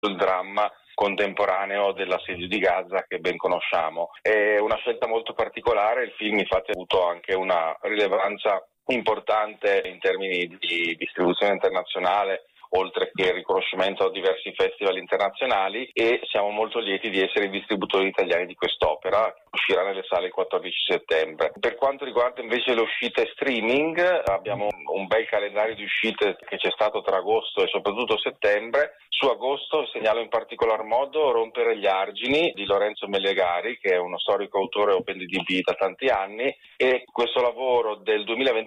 il dramma contemporaneo dell'assedio di Gaza che ben conosciamo. È una scelta molto particolare, il film infatti ha avuto anche una rilevanza importante in termini di distribuzione internazionale, oltre che il riconoscimento a diversi festival internazionali, e siamo molto lieti di essere i distributori italiani di quest'opera, che uscirà nelle sale il 14 settembre. Per quanto riguarda invece le uscite streaming, abbiamo un bel calendario di uscite che c'è stato tra agosto e soprattutto settembre. Su agosto segnalo in particolar modo Rompere gli argini di Lorenzo Mellegari, che è uno storico autore OpenDB da tanti anni, e questo lavoro del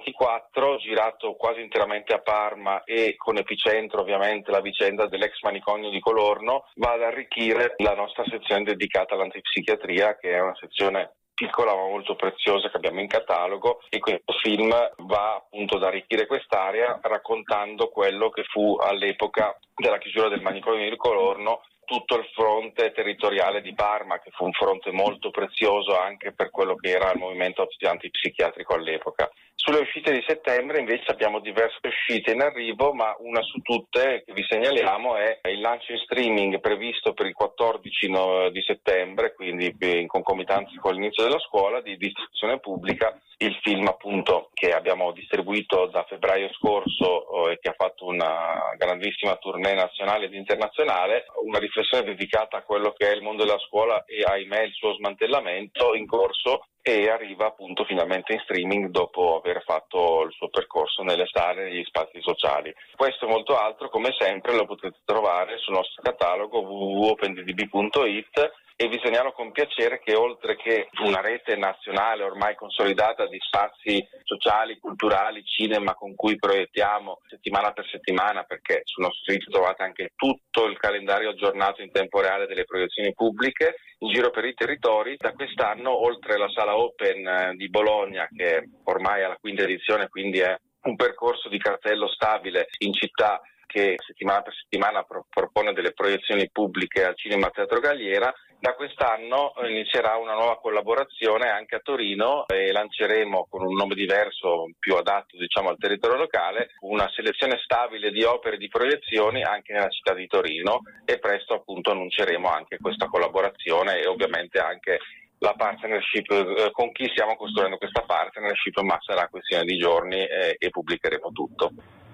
2024, girato quasi interamente a Parma e con epicentro ovviamente la vicenda dell'ex manicomio di Colorno, va ad arricchire la nostra sezione dedicata all'antipsichiatria, che è una sezione piccola ma molto preziosa che abbiamo in catalogo, e questo film va appunto ad arricchire quest'area raccontando quello che fu all'epoca della chiusura del manicomio di Colorno tutto il fronte territoriale di Parma, che fu un fronte molto prezioso anche per quello che era il movimento antipsichiatrico all'epoca. Sulle uscite di settembre invece abbiamo diverse uscite in arrivo, ma una su tutte che vi segnaliamo è il lancio in streaming previsto per il 14 di settembre, quindi in concomitanza con l'inizio della scuola, di distribuzione pubblica, il film appunto che abbiamo distribuito da febbraio scorso e che ha fatto una grandissima tournée nazionale ed internazionale, una riflessione dedicata a quello che è il mondo della scuola e ahimè il suo smantellamento in corso, e arriva appunto finalmente in streaming dopo aver fatto il suo percorso nelle sale e negli spazi sociali. Questo e molto altro, come sempre, lo potete trovare sul nostro catalogo www.opendb.it, e vi segnalo con piacere che oltre che una rete nazionale ormai consolidata di spazi sociali, culturali, cinema con cui proiettiamo settimana per settimana, perché sul nostro sito trovate anche tutto il calendario aggiornato in tempo reale delle proiezioni pubbliche in giro per i territori, da quest'anno oltre alla sala Open di Bologna, che ormai è alla quinta edizione, quindi è un percorso di cartello stabile in città che settimana per settimana propone delle proiezioni pubbliche al Cinema Teatro Galliera. Da quest'anno inizierà una nuova collaborazione anche a Torino e lanceremo, con un nome diverso, più adatto al territorio locale, una selezione stabile di opere di proiezioni anche nella città di Torino, e presto appunto annunceremo anche questa collaborazione e ovviamente anche la partnership con chi stiamo costruendo questa partnership, ma sarà questione di giorni e pubblicheremo tutto.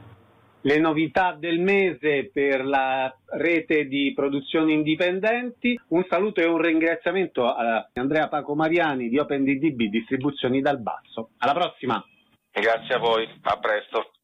Le novità del mese per la rete di produzioni indipendenti. Un saluto e un ringraziamento a Andrea Paco Mariani di OpenDB Distribuzioni dal Basso. Alla prossima! Grazie a voi, a presto.